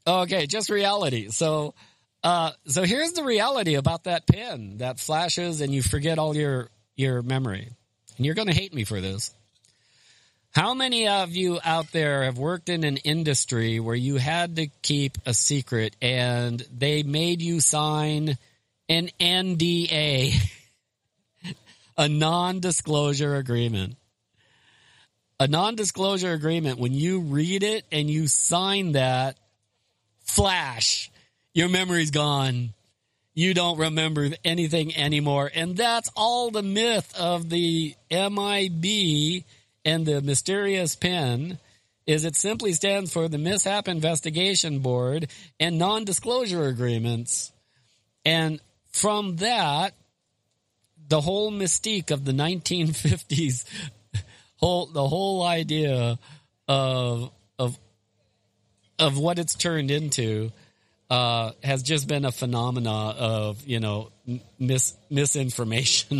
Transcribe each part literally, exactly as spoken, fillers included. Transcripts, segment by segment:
Okay, just reality. So, uh, so here's the reality about that pen that flashes and you forget all your, your memory. And you're going to hate me for this. How many of you out there have worked in an industry where you had to keep a secret and they made you sign an N D A, a non-disclosure agreement? A non-disclosure agreement, when you read it and you sign that, flash, your memory's gone. You don't remember anything anymore. And that's all the myth of the M I B and the mysterious pen, is it simply stands for the Mishap Investigation Board and non-disclosure agreements. And from that, the whole mystique of the nineteen fifties, whole the whole idea of of of what it's turned into uh, has just been a phenomena of, you know, mis misinformation.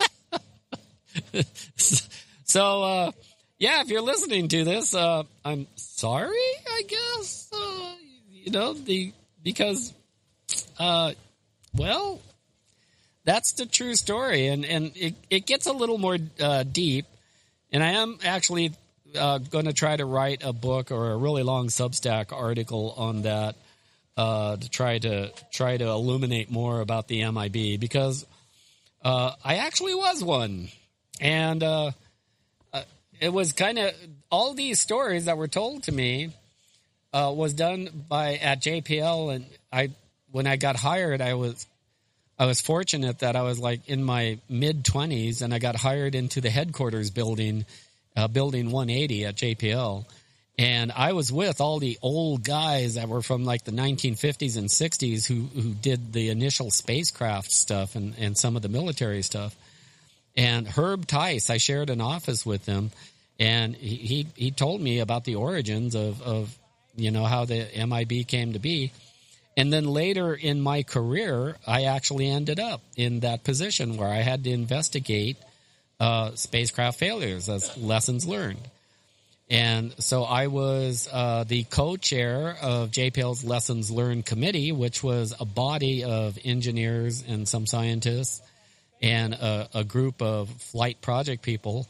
So, uh, yeah, if you're listening to this, uh, I'm sorry, I guess, uh, you know, the, because, uh, well, that's the true story. And, and it, it gets a little more, uh, deep. And I am actually, uh, going to try to write a book or a really long Substack article on that, uh, to try to, try to illuminate more about the M I B, because, uh, I actually was one. And, uh, it was kind of, all these stories that were told to me uh, was done by at J P L, and I when I got hired, I was I was fortunate that I was like in my mid twenties, and I got hired into the headquarters building, uh, building one eighty at J P L, and I was with all the old guys that were from like the nineteen fifties and sixties who who did the initial spacecraft stuff and and some of the military stuff. And Herb Tice, I shared an office with him, and he, he, he told me about the origins of, of, you know, how the M I B came to be. And then later in my career, I actually ended up in that position where I had to investigate uh, spacecraft failures as lessons learned. And so I was uh, the co-chair of J P L's Lessons Learned Committee, which was a body of engineers and some scientists and a, a group of flight project people